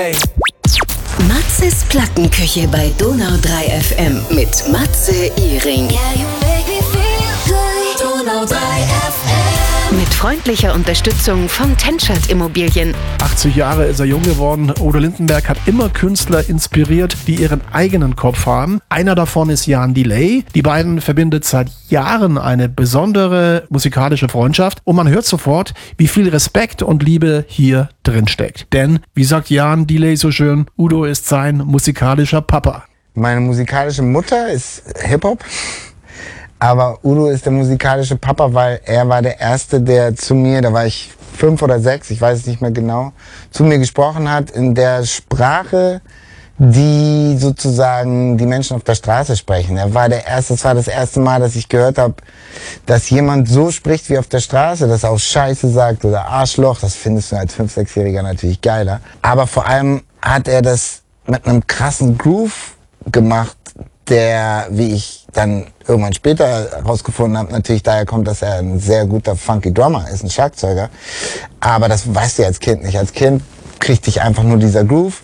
Matzes Plattenküche bei Donau 3 FM mit Matze Ihring. Donau 3 FM. Mit freundlicher Unterstützung von Tenschert Immobilien. 80 Jahre ist er jung geworden. Udo Lindenberg hat immer Künstler inspiriert, die ihren eigenen Kopf haben. Einer davon ist Jan Delay. Die beiden verbindet seit Jahren eine besondere musikalische Freundschaft. Und man hört sofort, wie viel Respekt und Liebe hier drin steckt. Denn, wie sagt Jan Delay so schön, Udo ist sein musikalischer Papa. Meine musikalische Mutter ist Hip-Hop. Aber Udo ist der musikalische Papa, weil er war der Erste, der zu mir, da war ich 5 oder 6, ich weiß es nicht mehr genau, zu mir gesprochen hat in der Sprache, die sozusagen die Menschen auf der Straße sprechen. Er war der Erste, es war das erste Mal, dass ich gehört habe, dass jemand so spricht wie auf der Straße, dass er auch Scheiße sagt oder Arschloch. Das findest du als 5-, 6-Jähriger natürlich geiler. Aber vor allem hat er das mit einem krassen Groove gemacht, der, wie ich dann irgendwann später herausgefunden habe, natürlich daher kommt, dass er ein sehr guter funky Drummer ist, ein Schlagzeuger. Aber das weißt du als Kind nicht. Als Kind kriegt dich einfach nur dieser Groove.